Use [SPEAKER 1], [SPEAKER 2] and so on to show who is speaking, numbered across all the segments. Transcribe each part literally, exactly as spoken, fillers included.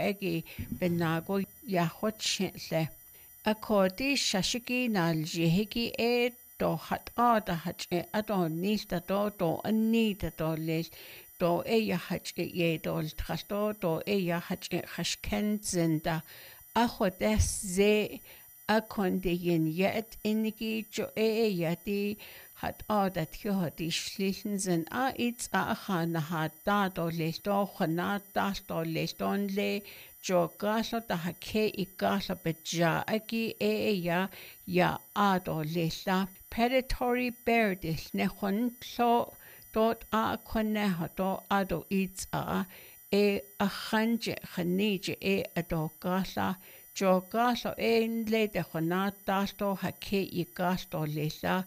[SPEAKER 1] egi benago yahot shintle. Akodi shashiki naljihiki e do hat ada hat e adon nista do do anita do lis do e ya hat e ye do trasto do e ya hat e hashken zinda achodes ze akonde yin yet inigi jo e yati hat ada tjo di schlichen zin a its a khana hat da do lis do khana da do lis don le jo gaslo da hake I gaslo beja aki e ya ya ado lesa predatory beardis ne khon plo dot a khone do ado its a e a khanje khanije e ado gasla jo gaslo en le de khona dasto hake I gaslo lesa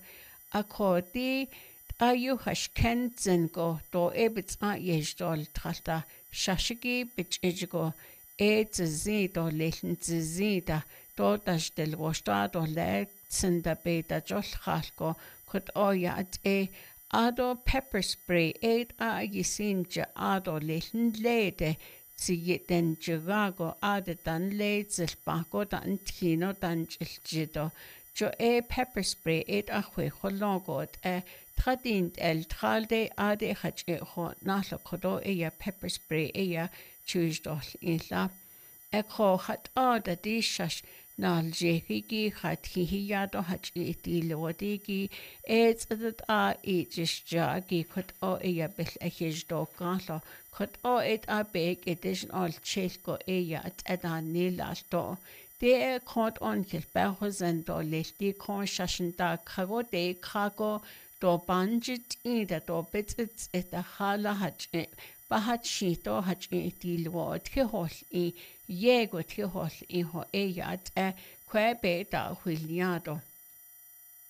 [SPEAKER 1] akodi ayu hashken zingo do ebits a yejdol trasta shashigi bichigo e tzi do lechn tzi da do das del rosta do le tsinda beta jol khalko kut o ya e ado pepper spray e a yisinja ado lechn lede tzi den jirago ade dan le zilpako dan tino dan jiljido jo e pepper spray e a khwe khologot e tradint el tralde ade khach e kho naslo khodo e ya pepper spray e ya Tuesdol illa e kho hat ada dishash nal jehigi hat hiyado hat iti lodigi e tsadat a e jishjagi khot o e ya bel e hijdo kala khot o et a big edition all chelko e ya at adan nilasto de khot on kil bahozen do lesti kon shashin da khago de khago do banjit ida do bits et a hala hat Bahat shito hat iti lwod ke hol I yego ke hol I ho e yat e kwe be da hwiliado.